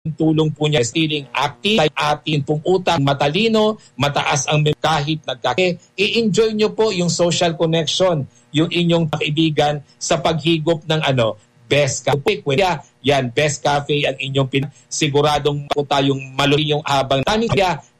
tulong po niya stealing active, atin pong utang, matalino, mataas ang kahit nagkake. I-enjoy nyo po yung social connection, yung inyong kaibigan sa paghigop ng Best Cafe. Yan, Best Cafe ang inyong siguradong po tayong maluwi yung habang namin kaya